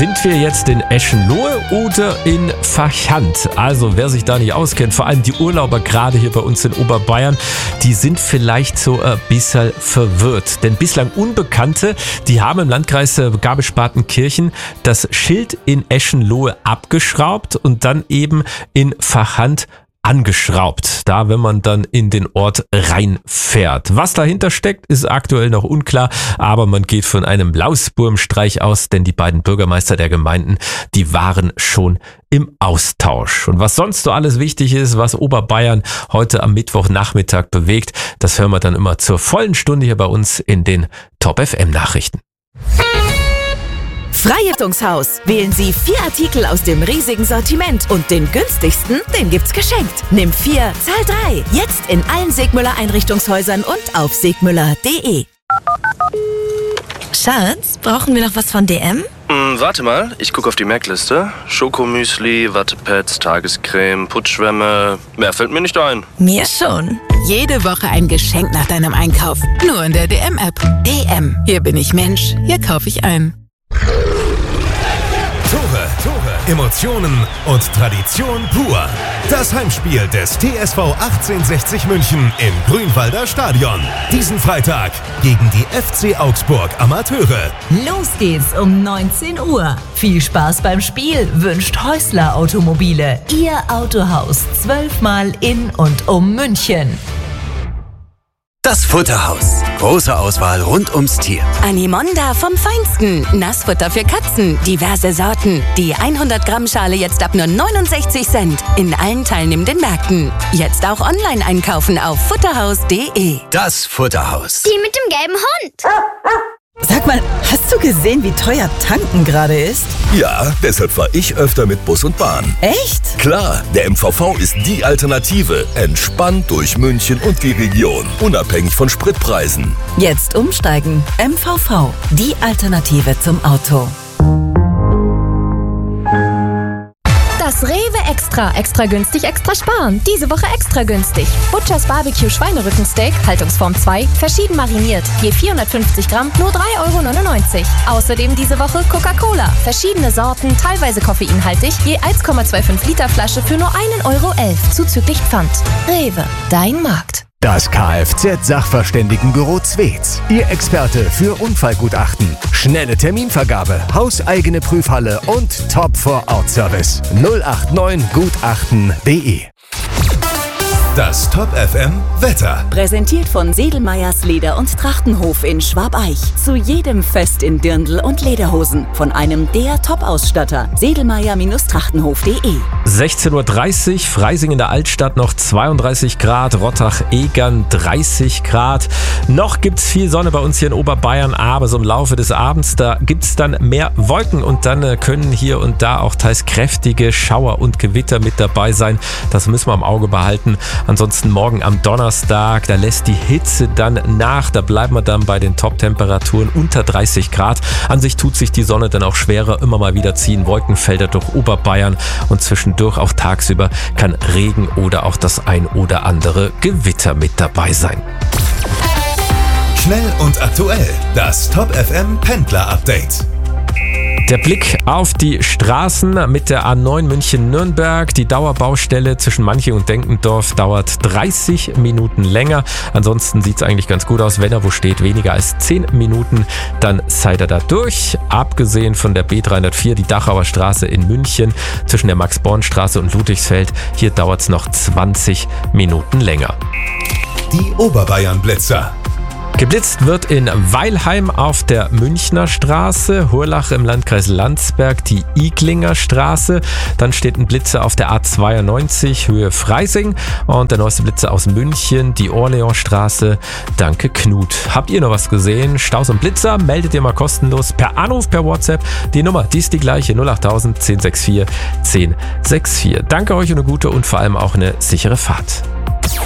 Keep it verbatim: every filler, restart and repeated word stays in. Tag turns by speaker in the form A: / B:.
A: Sind wir jetzt in Eschenlohe oder in Farchant? Also wer sich da nicht auskennt, vor allem die Urlauber gerade hier bei uns in Oberbayern, die sind vielleicht so ein bisschen verwirrt. Denn bislang Unbekannte, die haben im Landkreis Garmisch-Partenkirchen das Schild in Eschenlohe abgeschraubt und dann eben in Farchant angeschraubt, da wenn man dann in den Ort reinfährt. Was dahinter steckt, ist aktuell noch unklar, aber man geht von einem Lausburmstreich aus, denn die beiden Bürgermeister der Gemeinden, die waren schon im Austausch. Und was sonst so alles wichtig ist, was Oberbayern heute am Mittwochnachmittag bewegt, das hören wir dann immer zur vollen Stunde hier bei uns in den Top F M Nachrichten.
B: Freiheitungshaus. Wählen Sie vier Artikel aus dem riesigen Sortiment und den günstigsten, den gibt's geschenkt. Nimm vier, zahl drei. Jetzt in allen Segmüller Einrichtungshäusern und auf segmüller punkt de.
C: Schatz, brauchen wir noch was von D M?
D: Hm, warte mal, ich gucke auf die Merkliste. Schokomüsli, Wattepads, Tagescreme, Putzschwämme. Mehr fällt mir nicht ein.
C: Mir schon.
E: Jede Woche ein Geschenk nach deinem Einkauf. Nur in der D M-App. D M. Hier bin ich Mensch. Hier kaufe ich ein.
F: Tore, Tore, Emotionen und Tradition pur. Das Heimspiel des T S V achtzehnhundertsechzig München im Grünwalder Stadion. Diesen Freitag gegen die F C Augsburg Amateure.
B: Los geht's um neunzehn Uhr. Viel Spaß beim Spiel wünscht Häusler Automobile. Ihr Autohaus zwölfmal in und um München.
G: Das Futterhaus. Große Auswahl rund ums Tier.
E: Animonda vom Feinsten. Nassfutter für Katzen. Diverse Sorten. Die hundert Gramm Schale jetzt ab nur neunundsechzig Cent. In allen teilnehmenden Märkten. Jetzt auch online einkaufen auf futterhaus punkt de.
G: Das Futterhaus.
H: Die mit dem gelben Hund.
B: Sag mal, hast du gesehen, wie teuer tanken gerade ist?
I: Ja, deshalb fahre ich öfter mit Bus und Bahn.
B: Echt?
I: Klar, der M V V ist die Alternative. Entspannt durch München und die Region. Unabhängig von Spritpreisen.
B: Jetzt umsteigen. M V V, die Alternative zum Auto.
J: Das Rewe Extra. Extra günstig, extra sparen. Diese Woche extra günstig. Butchers Barbecue Schweinerückensteak, Haltungsform zwei, verschieden mariniert. Je vierhundertfünfzig Gramm, nur drei Euro neunundneunzig. Außerdem diese Woche Coca-Cola. Verschiedene Sorten, teilweise koffeinhaltig. Je eins Komma fünfundzwanzig Liter Flasche für nur ein Euro elf. Zuzüglich Pfand. Rewe, dein Markt.
K: Das Kfz-Sachverständigenbüro Zwetz. Ihr Experte für Unfallgutachten. Schnelle Terminvergabe, hauseigene Prüfhalle und Top-Vor-Ort-Service. null acht neun gutachten punkt de.
F: Das Top F M Wetter.
B: Präsentiert von Sedelmeyers Leder- und Trachtenhof in Schwabeich. Zu jedem Fest in Dirndl und Lederhosen. Von einem der Top-Ausstatter. sedelmeyer Trachtenhof punkt de.
A: sechzehn Uhr dreißig, Freising in der Altstadt noch zweiunddreißig Grad, Rottach-Egern dreißig Grad. Noch gibt's viel Sonne bei uns hier in Oberbayern, aber so im Laufe des Abends, da gibt's dann mehr Wolken und dann äh, können hier und da auch teils kräftige Schauer und Gewitter mit dabei sein. Das müssen wir im Auge behalten. Ansonsten morgen am Donnerstag, da lässt die Hitze dann nach. Da bleiben wir dann bei den Top-Temperaturen unter dreißig Grad. An sich tut sich die Sonne dann auch schwerer. Immer mal wieder ziehen Wolkenfelder durch Oberbayern und zwischendurch auch tagsüber kann Regen oder auch das ein oder andere Gewitter mit dabei sein.
F: Schnell und aktuell. Das Top F M Pendler Update.
A: Der Blick auf die Straßen mit der A neun München-Nürnberg. Die Dauerbaustelle zwischen Manching und Denkendorf dauert dreißig Minuten länger. Ansonsten sieht es eigentlich ganz gut aus. Wenn er wo steht, weniger als zehn Minuten, dann seid ihr da durch. Abgesehen von der B dreihundertvier, die Dachauer Straße in München, zwischen der Max-Born-Straße und Ludwigsfeld. Hier dauert es noch zwanzig Minuten länger.
F: Die Oberbayern-Blitzer.
A: Geblitzt wird in Weilheim auf der Münchner Straße, Hurlach im Landkreis Landsberg die Iglinger Straße. Dann steht ein Blitzer auf der A zweiundneunzig Höhe Freising und der neueste Blitzer aus München, die Orleansstraße, danke Knut. Habt ihr noch was gesehen? Staus und Blitzer? Meldet ihr mal kostenlos per Anruf, per WhatsApp. Die Nummer, die ist die gleiche, null achttausend, zehn sechsundvierzig, zehn sechsundvierzig. Danke euch und eine gute und vor allem auch eine sichere Fahrt.